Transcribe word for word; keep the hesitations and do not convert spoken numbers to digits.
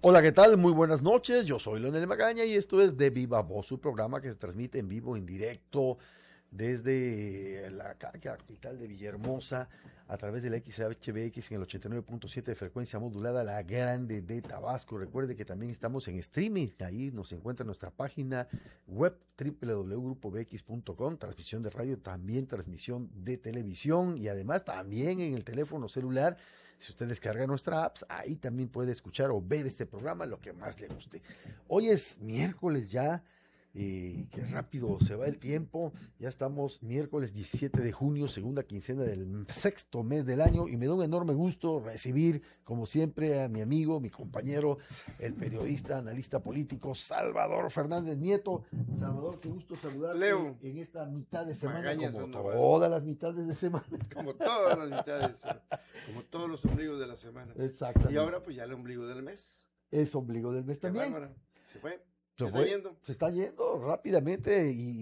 Hola, ¿qué tal? Muy buenas noches, yo soy Leonel Magaña y esto es De Viva Voz, su programa que se transmite en vivo, en directo, desde la capital de Villahermosa, a través de la X H B X en el ochenta y nueve punto siete de frecuencia modulada, La Grande de Tabasco. Recuerde que también estamos en streaming, ahí nos encuentra nuestra página web doble u doble u doble u punto grupo v x punto com, transmisión de radio, también transmisión de televisión y además también en el teléfono celular. Si usted descarga nuestra apps, ahí también puede escuchar o ver este programa, lo que más le guste. Hoy es miércoles ya, eh, qué rápido se va el tiempo. Ya estamos miércoles diecisiete de junio, segunda quincena del sexto mes del año, y me da un enorme gusto recibir, como siempre, a mi amigo, mi compañero, el periodista, analista político, Salvador Fernández Nieto. Salvador, qué gusto saludarte Leo, en esta mitad de semana, Magaña, como Sandoval. todas las mitades de semana. Como todas las mitades, como todos los ombligos de la semana. Exactamente. Y ahora pues ya el ombligo del mes. Es ombligo del mes Qué también. bárbara. Se fue. Se, Se fue, está yendo. se está yendo rápidamente y